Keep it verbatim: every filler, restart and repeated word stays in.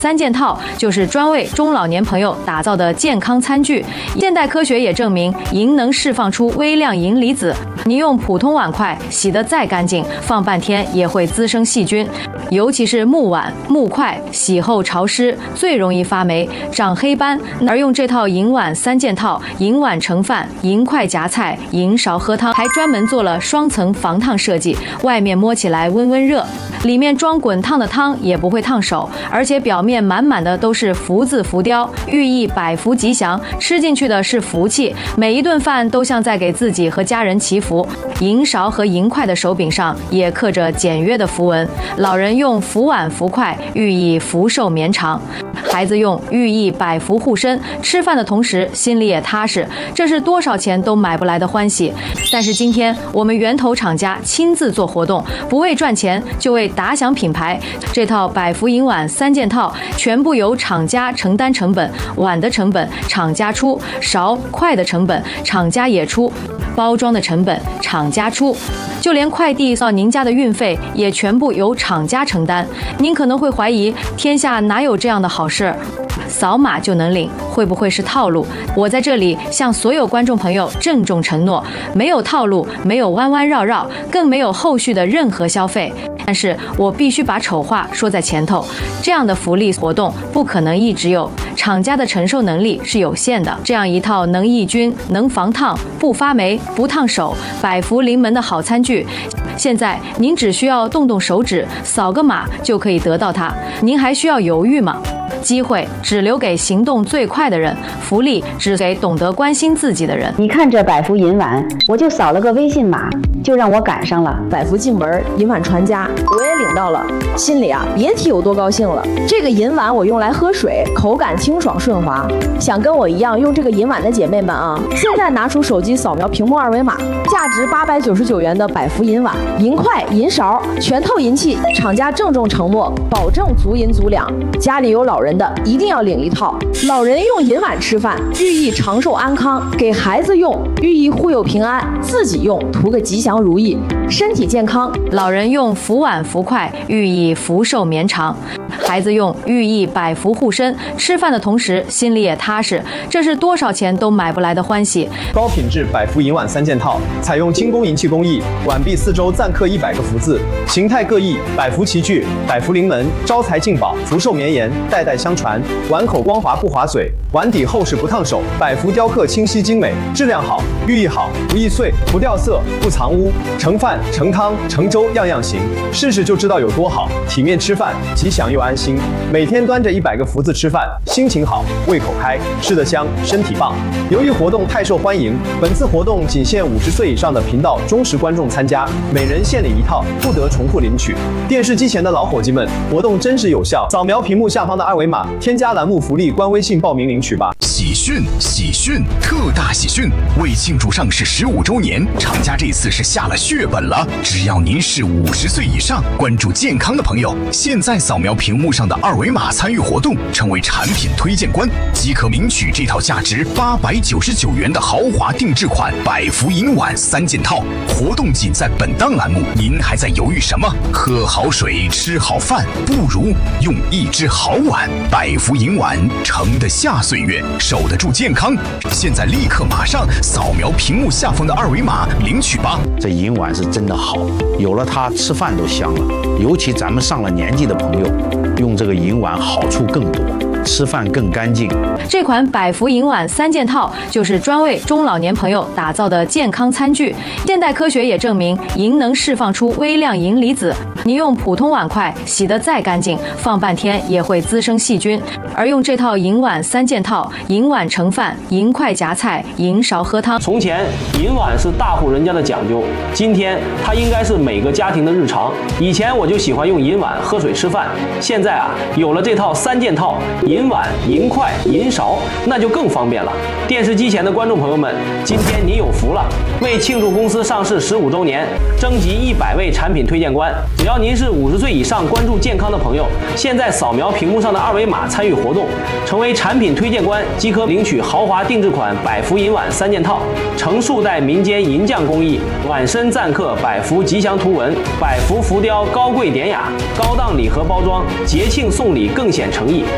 三件套就是专为中老年朋友打造的健康餐具。现代科学也证明，银能释放出微量银离子。你用普通碗筷洗得再干净，放半天也会滋生细菌。尤其是木碗、木筷，洗后潮湿，最容易发霉、长黑斑。而用这套银碗三件套，银碗盛饭，银筷夹菜，银勺喝汤，还专门做了双层防烫设计，外面摸起来温温热。里面装滚烫的汤也不会烫手，而且表面满满的都是福字浮雕，寓意百福吉祥，吃进去的是福气，每一顿饭都像在给自己和家人祈福。银勺和银筷的手柄上也刻着简约的符文，老人用福碗福筷，寓意福寿绵长；孩子用寓意百福护身，吃饭的同时心里也踏实，这是多少钱都买不来的欢喜。但是今天我们源头厂家亲自做活动，不为赚钱，就为打响品牌。这套百福银碗三件套全部由厂家承担成本，碗的成本厂家出，勺筷的成本厂家也出，包装的成本厂家出，就连快递到您家的运费也全部由厂家承担。您可能会怀疑，天下哪有这样的好事？扫码就能领，会不会是套路？我在这里向所有观众朋友郑重承诺，没有套路，没有弯弯绕绕，更没有后续的任何消费。但是我必须把丑话说在前头，这样的福利活动不可能一直有，厂家的承受能力是有限的。这样一套能抑菌、能防烫、不发霉、不烫手、百福临门的好餐具，现在您只需要动动手指，扫个码就可以得到它，您还需要犹豫吗？机会只留给行动最快的人，福利只给懂得关心自己的人。 你看这百福银碗，我就扫了个微信码，就让我赶上了。 百福进门，银碗传家，我也领到了，心里啊别提有多高兴了。这个银碗我用来喝水，口感清爽顺滑。想跟我一样用这个银碗的姐妹们啊，现在拿出手机扫描屏幕二维码，价值八百九十九元的百福银碗、银筷、银勺，全套银器，厂家郑重承诺，保证足银足两。家里有老人的一定要领一套。老人用银碗吃饭，寓意长寿安康；给孩子用，寓意护佑平安；自己用，图个吉祥如意，身体健康。 老人用福碗福筷，寓意福寿绵长；孩子用，寓意百福护身，吃饭的同时心里也踏实，这是多少钱都买不来的欢喜。 高品质百福银碗三件套，采用精工银器工艺，碗壁四周暂刻一百个福字，形态各异，百福齐聚，百福临门，招财进宝，福寿绵延，代代相传。碗口光滑不划水，碗底厚实不烫手，百福雕刻清晰精美，质量好，寓意好，不易碎，不掉色，不藏污，盛饭、盛汤、盛粥样样行，试试就知道有多好。体面吃饭，吉祥又安心。每天端着一百个福字吃饭，心情好，胃口开，吃得香，身体棒。由于活动太受欢迎，本次活动仅限五十岁以上的频道忠实观众参加，每人限领一套，不得重复领取。电视机前的老伙计们，活动真实有效，扫描屏幕下方的二维码，添加栏目福利官微信报名领取吧。 喜讯！喜讯！特大喜讯！为庆祝上市十五周年，厂家这次是下了血本了。只要您是五十岁以上，关注健康的朋友，现在扫描屏幕上的二维码参与活动，成为产品推荐官，即可领取这套价值八百九十九元的豪华定制款百福银碗三件套。活动仅在本档栏目，您还在犹豫什么？喝好水，吃好饭，不如用一只好碗。百福银碗盛得下岁月，守得住健康。现在立刻马上扫描屏幕下方的二维码领取吧。 这银碗是真的好，有了它吃饭都香了。尤其咱们上了年纪的朋友，用这个银碗好处更多，吃饭更干净。 这款百福银碗三件套就是专为中老年朋友打造的健康餐具。现代科学也证明，银能释放出微量银离子。你用普通碗筷洗得再干净，放半天也会滋生细菌。而用这套银碗三件套，银碗盛饭，银筷夹菜，银勺喝汤。 从前银碗是大户人家的讲究，今天它应该是每个家庭的日常。以前我就喜欢用银碗喝水吃饭，现在啊有了这套三件套，银碗、银筷、银勺，那就更方便了。电视机前的观众朋友们，今天您有福了！为庆祝公司上市十五周年，征集一百位产品推荐官，只要您是五十岁以上关注健康的朋友，现在扫描屏幕上的二维码参与活动，成为产品推荐官即可领取豪华定制款百福银碗三件套，成数代民间银匠工艺，碗身暂刻百福吉祥图文，百福浮雕高贵典雅，高档礼盒包装，节庆送礼更显诚意。